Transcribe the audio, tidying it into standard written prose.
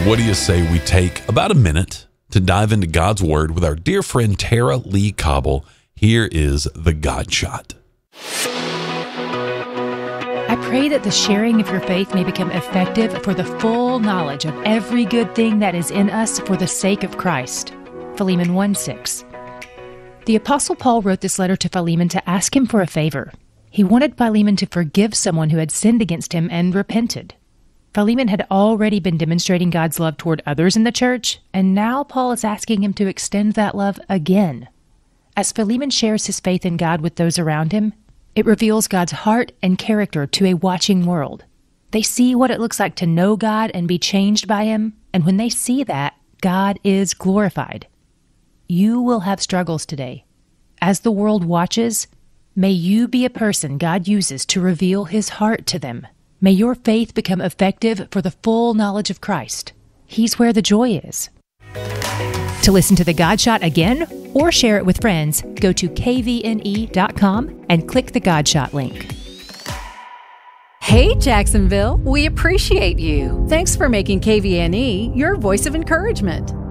What do you say we take about a minute to dive into God's Word with our dear friend Tara Lee Cobble? Here is the God Shot. I pray that the sharing of your faith may become effective for the full knowledge of every good thing that is in us for the sake of Christ. Philemon 1:6. The Apostle Paul wrote this letter to Philemon to ask him for a favor. He wanted Philemon to forgive someone who had sinned against him and repented. Philemon had already been demonstrating God's love toward others in the church, and now Paul is asking him to extend that love again. As Philemon shares his faith in God with those around him, it reveals God's heart and character to a watching world. They see what it looks like to know God and be changed by Him, and when they see that, God is glorified. You will have struggles today. As the world watches, may you be a person God uses to reveal His heart to them. May your faith become effective for the full knowledge of Christ. He's where the joy is. To listen to the God Shot again or share it with friends, go to kvne.com and click the God Shot link. Hey, Jacksonville, we appreciate you. Thanks for making KVNE your voice of encouragement.